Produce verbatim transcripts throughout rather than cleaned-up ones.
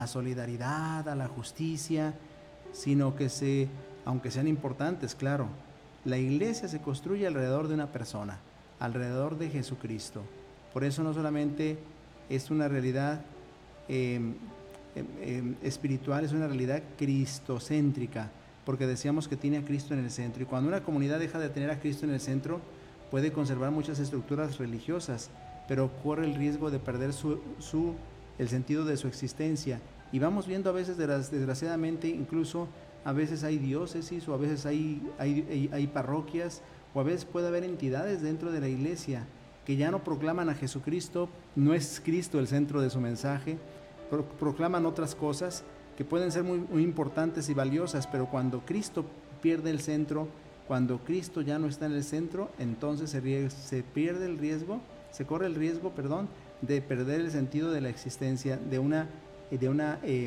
la solidaridad, a la justicia, sino que se, aunque sean importantes, claro, la iglesia se construye alrededor de una persona, alrededor de Jesucristo. Por eso no solamente es una realidad eh, eh, eh, espiritual, es una realidad cristocéntrica, porque decíamos que tiene a Cristo en el centro. Y cuando una comunidad deja de tener a Cristo en el centro, puede conservar muchas estructuras religiosas, pero corre el riesgo de perder su, su, el sentido de su existencia. Y vamos viendo a veces, desgraciadamente, incluso a veces hay diócesis o a veces hay, hay, hay, hay parroquias o a veces puede haber entidades dentro de la iglesia que ya no proclaman a Jesucristo, no es Cristo el centro de su mensaje, pro, proclaman otras cosas que pueden ser muy, muy importantes y valiosas, pero cuando Cristo pierde el centro, cuando Cristo ya no está en el centro, entonces se, se pierde el riesgo, se corre el riesgo, perdón, de perder el sentido de la existencia de una, de una eh,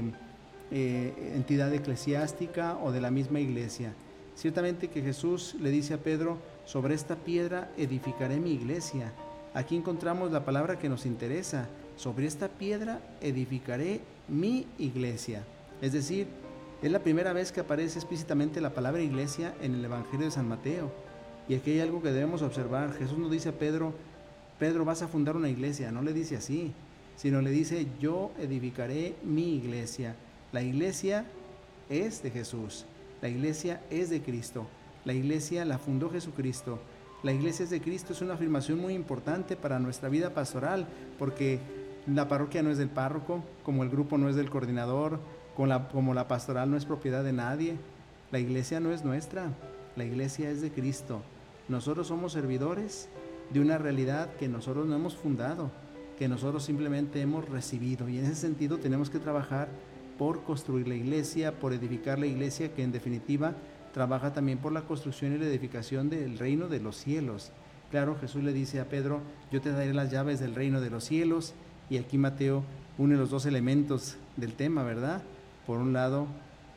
eh, entidad eclesiástica o de la misma iglesia. Ciertamente que Jesús le dice a Pedro, sobre esta piedra edificaré mi iglesia. Aquí encontramos la palabra que nos interesa, sobre esta piedra edificaré mi iglesia. Es decir, es la primera vez que aparece explícitamente la palabra iglesia en el Evangelio de San Mateo. Y aquí hay algo que debemos observar. Jesús nos dice a Pedro, Pedro, vas a fundar una iglesia. No le dice así, sino le dice, yo edificaré mi iglesia. La iglesia es de Jesús. La iglesia es de Cristo. La iglesia la fundó Jesucristo. La iglesia es de Cristo es una afirmación muy importante para nuestra vida pastoral, porque la parroquia no es del párroco, como el grupo no es del coordinador, como la, como la pastoral no es propiedad de nadie. La iglesia no es nuestra, la iglesia es de Cristo. Nosotros somos servidores de una realidad que nosotros no hemos fundado, que nosotros simplemente hemos recibido, y en ese sentido tenemos que trabajar por construir la iglesia, por edificar la iglesia, que en definitiva trabaja también por la construcción y la edificación del reino de los cielos. Claro, Jesús le dice a Pedro, yo te daré las llaves del reino de los cielos, y aquí Mateo une los dos elementos del tema, ¿verdad? Por un lado,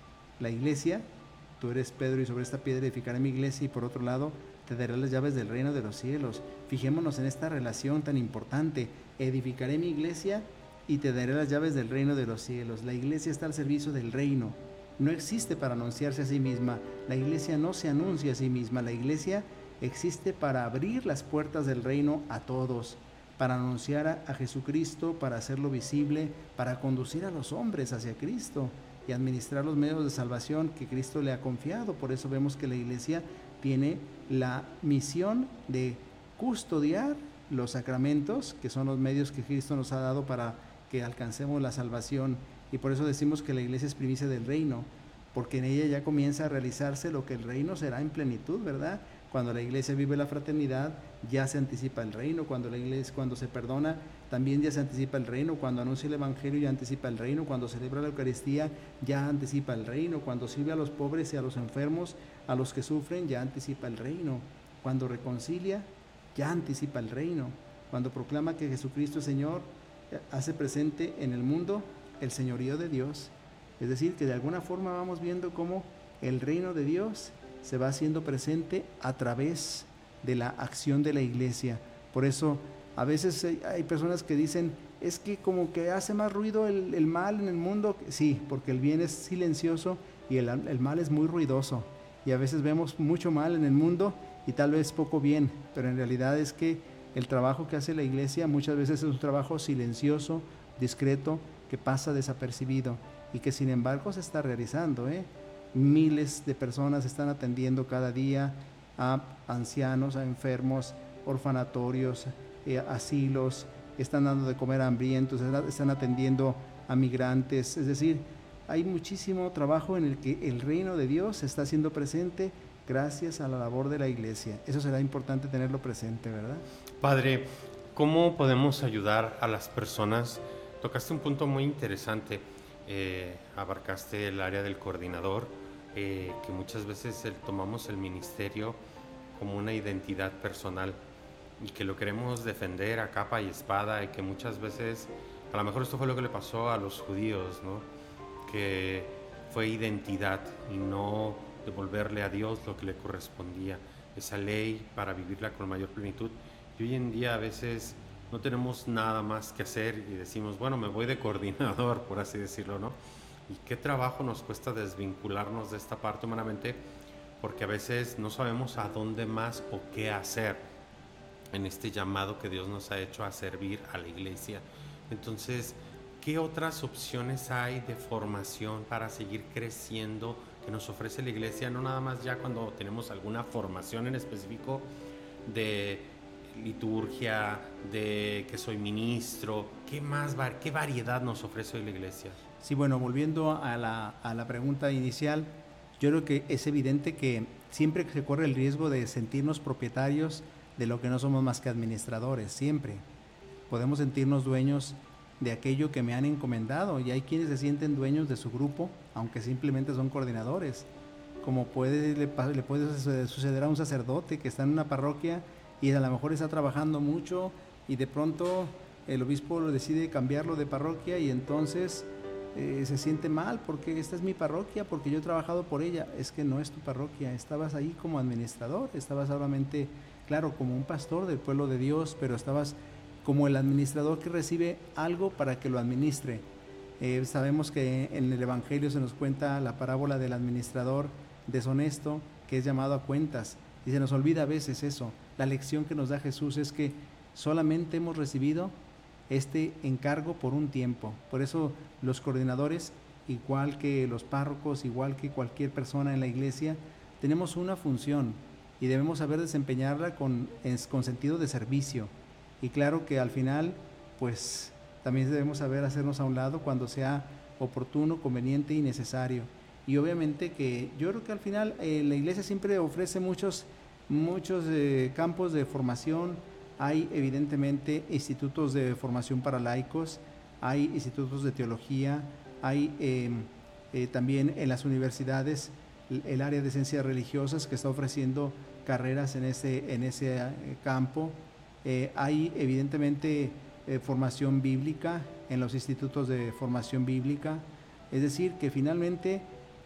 la iglesia, tú eres Pedro y sobre esta piedra edificaré mi iglesia, y por otro lado, te daré las llaves del reino de los cielos. Fijémonos en esta relación tan importante, edificaré mi iglesia y te daré las llaves del reino de los cielos. La iglesia está al servicio del reino, no existe para anunciarse a sí misma, la iglesia no se anuncia a sí misma, la iglesia existe para abrir las puertas del reino a todos, para anunciar a, a Jesucristo, para hacerlo visible, para conducir a los hombres hacia Cristo y administrar los medios de salvación que Cristo le ha confiado. Por eso vemos que la iglesia tiene la misión de custodiar los sacramentos, que son los medios que Cristo nos ha dado para que alcancemos la salvación. Y por eso decimos que la iglesia es primicia del reino, porque en ella ya comienza a realizarse lo que el reino será en plenitud, ¿verdad? Cuando la iglesia vive la fraternidad, ya se anticipa el reino. Cuando la iglesia, cuando se perdona, también ya se anticipa el reino. Cuando anuncia el evangelio, ya anticipa el reino. Cuando celebra la Eucaristía, ya anticipa el reino. Cuando sirve a los pobres y a los enfermos, a los que sufren, ya anticipa el reino. Cuando reconcilia, ya anticipa el reino. Cuando proclama que Jesucristo es Señor, hace presente en el mundo el señorío de Dios. Es decir, que de alguna forma vamos viendo cómo el reino de Dios se va haciendo presente a través de la acción de la iglesia. Por eso a veces hay personas que dicen, es que como que hace más ruido el, el mal en el mundo. Sí, porque el bien es silencioso y el, el mal es muy ruidoso. Y a veces vemos mucho mal en el mundo y tal vez poco bien, pero en realidad es que el trabajo que hace la iglesia muchas veces es un trabajo silencioso, discreto, que pasa desapercibido y que sin embargo se está realizando, ¿eh? Miles de personas están atendiendo cada día a ancianos, a enfermos, orfanatorios, eh, asilos, están dando de comer a hambrientos, están atendiendo a migrantes. Es decir, hay muchísimo trabajo en el que el reino de Dios se está haciendo presente gracias a la labor de la iglesia. Eso será importante tenerlo presente, ¿verdad? Padre, ¿cómo podemos ayudar a las personas? Tocaste un punto muy interesante, eh, abarcaste el área del coordinador, eh, que muchas veces el, tomamos el ministerio como una identidad personal y que lo queremos defender a capa y espada, y que muchas veces, a lo mejor esto fue lo que le pasó a los judíos, ¿no? Que fue identidad y no devolverle a Dios lo que le correspondía, esa ley para vivirla con mayor plenitud. Y hoy en día a veces no tenemos nada más que hacer y decimos, bueno, me voy de coordinador, por así decirlo, ¿no? Y qué trabajo nos cuesta desvincularnos de esta parte humanamente, porque a veces no sabemos a dónde más o qué hacer en este llamado que Dios nos ha hecho a servir a la iglesia. Entonces, ¿qué otras opciones hay de formación para seguir creciendo que nos ofrece la iglesia? No nada más ya cuando tenemos alguna formación en específico de liturgia, de que soy ministro. ¿Qué más, qué variedad nos ofrece hoy la iglesia? Sí, bueno, volviendo a la, a la pregunta inicial, yo creo que es evidente que siempre se corre el riesgo de sentirnos propietarios de lo que no somos más que administradores, siempre. Podemos sentirnos dueños de aquello que me han encomendado, y hay quienes se sienten dueños de su grupo, aunque simplemente son coordinadores, como puede, le, le puede suceder a un sacerdote que está en una parroquia y a lo mejor está trabajando mucho y de pronto el obispo lo decide cambiarlo de parroquia y entonces eh, se siente mal porque esta es mi parroquia, porque yo he trabajado por ella. Es que no es tu parroquia, estabas ahí como administrador, estabas solamente, claro, como un pastor del pueblo de Dios, pero estabas como el administrador que recibe algo para que lo administre. Eh, sabemos que en el Evangelio se nos cuenta la parábola del administrador deshonesto que es llamado a cuentas, y se nos olvida a veces eso. La lección que nos da Jesús es que solamente hemos recibido este encargo por un tiempo. Por eso los coordinadores, igual que los párrocos, igual que cualquier persona en la iglesia, tenemos una función y debemos saber desempeñarla con, con sentido de servicio. Y claro que al final, pues también debemos saber hacernos a un lado cuando sea oportuno, conveniente y necesario. Y obviamente que yo creo que al final eh, la iglesia siempre ofrece muchos, muchos eh, campos de formación. Hay evidentemente institutos de formación para laicos, hay institutos de teología, hay eh, eh, también en las universidades el, el área de ciencias religiosas que está ofreciendo carreras en ese, en ese eh, campo. Eh, hay evidentemente eh, formación bíblica en los institutos de formación bíblica. Es decir, que finalmente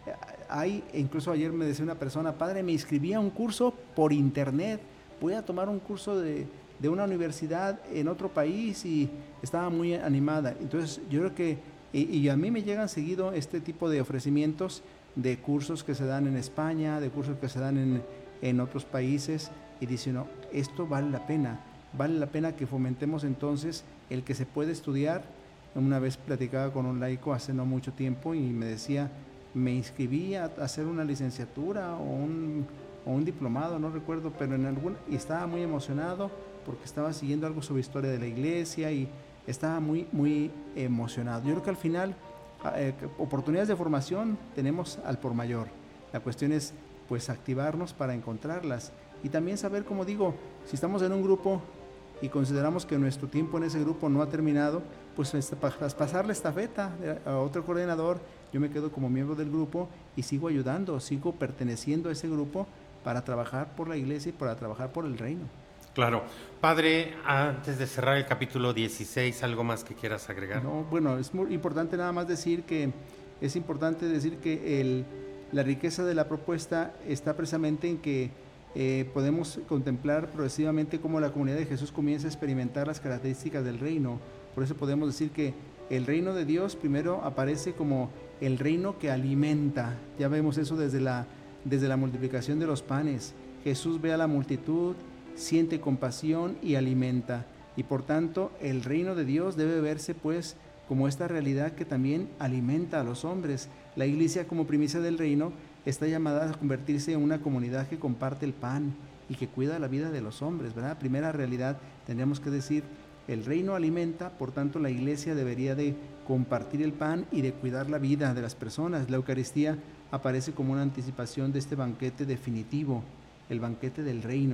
hay, incluso ayer me decía una persona, padre, me inscribí a un curso por internet, voy a tomar un curso de, de una universidad en otro país, y estaba muy animada. Entonces yo creo que, y, y a mí me llegan seguido este tipo de ofrecimientos de cursos que se dan en España, de cursos que se dan en, en otros países, y dicen, no, esto vale la pena, vale la pena que fomentemos entonces el que se puede estudiar. Una vez platicaba con un laico hace no mucho tiempo y me decía, me inscribí a hacer una licenciatura o un, o un diplomado, no recuerdo, pero en algún, y estaba muy emocionado porque estaba siguiendo algo sobre historia de la iglesia y estaba muy, muy emocionado. Yo creo que al final, eh, oportunidades de formación tenemos al por mayor. La cuestión es, pues, activarnos para encontrarlas y también saber, como digo, si estamos en un grupo y consideramos que nuestro tiempo en ese grupo no ha terminado, pues pasar la estafeta a otro coordinador. Yo me quedo como miembro del grupo y sigo ayudando, sigo perteneciendo a ese grupo para trabajar por la iglesia y para trabajar por el reino. Claro. Padre, antes de cerrar el capítulo dieciséis, ¿algo más que quieras agregar? No, bueno, es muy importante nada más decir que es importante decir que el, la riqueza de la propuesta está precisamente en que eh, podemos contemplar progresivamente cómo la comunidad de Jesús comienza a experimentar las características del reino. Por eso podemos decir que el reino de Dios primero aparece como el reino que alimenta. Ya vemos eso desde la, desde la multiplicación de los panes. Jesús ve a la multitud, siente compasión y alimenta. Y por tanto, el reino de Dios debe verse pues como esta realidad que también alimenta a los hombres. La iglesia, como primicia del reino, está llamada a convertirse en una comunidad que comparte el pan y que cuida la vida de los hombres, ¿verdad? Primera realidad, tendríamos que decir, el reino alimenta, por tanto la iglesia debería de compartir el pan y de cuidar la vida de las personas. La Eucaristía aparece como una anticipación de este banquete definitivo, el banquete del reino.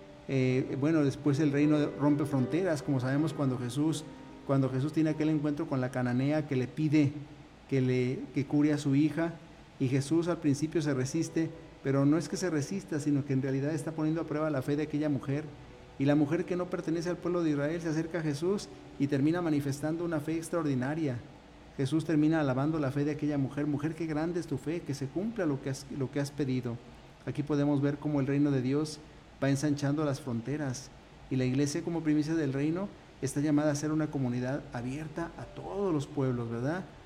Eh, bueno, después el reino rompe fronteras, como sabemos cuando Jesús, cuando Jesús tiene aquel encuentro con la cananea que le pide que, le, que cure a su hija, y Jesús al principio se resiste, pero no es que se resista, sino que en realidad está poniendo a prueba la fe de aquella mujer. Y la mujer que no pertenece al pueblo de Israel se acerca a Jesús y termina manifestando una fe extraordinaria. Jesús termina alabando la fe de aquella mujer. Mujer, qué grande es tu fe, que se cumpla lo que has, lo que has pedido. Aquí podemos ver cómo el reino de Dios va ensanchando las fronteras. Y la iglesia, como primicia del reino, está llamada a ser una comunidad abierta a todos los pueblos, ¿verdad?